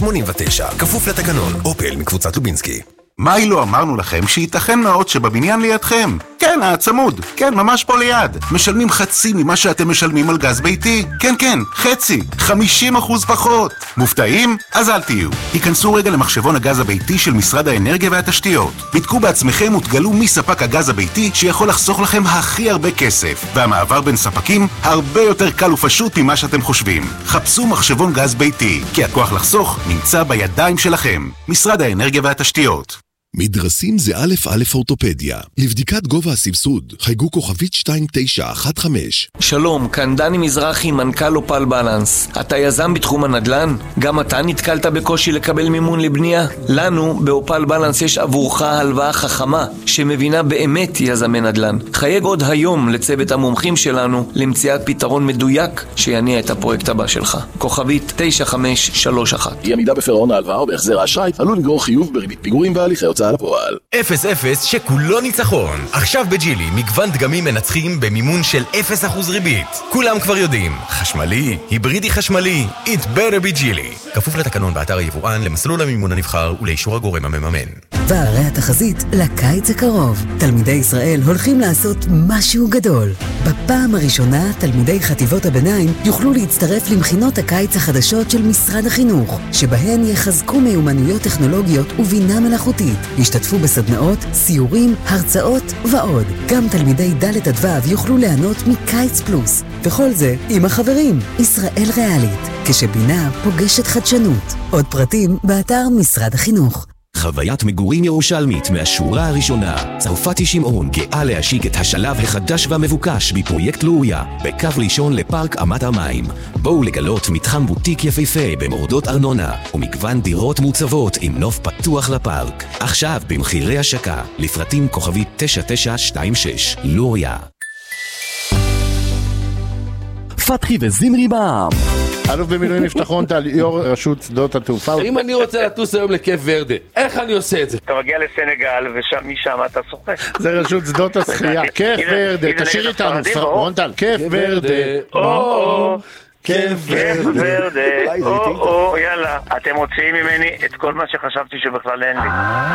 89, כפוף לתקנון, אופל מקבוצת לובינסקי. מה לא אמרנו לכם שייתכן מאוד שבבניין לידכם? כן, הצמוד. כן, ממש פה ליד. משלמים חצי ממה שאתם משלמים על גז ביתי. כן, כן, חצי. 50% פחות. מופתעים? אז אל תהיו. היכנסו רגע למחשבון הגז הביתי של משרד האנרגיה והתשתיות. בדקו בעצמכם ותגלו מי ספק הגז הביתי שיכול לחסוך לכם הכי הרבה כסף. והמעבר בין ספקים הרבה יותר קל ופשוט ממה שאתם חושבים. חפשו מחשבון גז ביתי, כי הכוח לחסוך נמצא בידיים שלכם. משרד האנרגיה והתשתיות. מדרסים זה א' א' אורתופדיה. לבדיקת גובה הסבסוד, חייגו כוכבית 2915. שלום, כאן דני מזרחי, מנכ"ל אופל בלנס. אתה יזם בתחום הנדל"ן? גם אתה נתקלת בקושי לקבל מימון לבנייה? לנו, באופל בלנס, יש עבורך הלוואה חכמה, שמבינה באמת יזמי נדל"ן. חייג עוד היום לצוות המומחים שלנו, למציאת פתרון מדויק שיניע את הפרויקט הבא שלך. כוכבית 9531. אי עמידה בפירעון ההלוואה או בהחזר האשראי עלול לגרור חיוב בריבית פיגורים והליכי הוצאה לפועל. 0-0 שכולו ניצחון. עכשיו בג'ילי מגוון דגמים מנצחים במימון של 0% ריבית. כולם כבר יודעים, חשמלי, היברידי חשמלי, it better be ג'ילי. כפוף לתקנון באתר היבואן, למסלול המימון הנבחר ולאישור הגורם המממן. והרי התחזית לקיץ הקרוב. תלמידי ישראל הולכים לעשות משהו גדול. בפעם הראשונה תלמידי חטיבות הביניים יוכלו להצטרף למכינות הקיץ החדשות של משרד החינוך, שבהן יחזקו מיומנויות טכנולוגיות ובינה מלאכותית. ישתתפו בסדנאות, סיורים, הרצאות ועוד. גם תלמידי ד' עד ו' יוכלו ליהנות מקיץ פלוס. וכל זה עם החברים. ישראל ריאלית, כשבינה פוגשת חדשנות. עוד פרטים באתר משרד החינוך. חוויית מגורים ירושלמית מהשורה הראשונה. צרפתי שמעון גאה להשיק את השלב החדש והמבוקש בפרויקט לוריה, בקו ראשון לפארק אמת המים. בואו לגלות מתחם בוטיק יפהפה במורדות ארנונה, ומגוון דירות מוצבות עם נוף פתוח לפארק. עכשיו במחירי השקה, לפרטים כוכבית 9926. לוריה. פתחי וזמרי בעם. אלוף במילואים יפתחון טל, יו"ר רשות שדות התעופה. אם אני רוצה לטוס היום לקייפ ורדה, איך אני עושה את זה? אתה מגיע לסנגל ומשם אתה שוחה. זה רשות שדות השחייה. קייפ ורדה, תשאיר איתנו, רון טל. קייפ ורדה. קייפ ורדה. יאללה, אתם מוציאים ממני את כל מה שחשבתי שבכלל אין לי.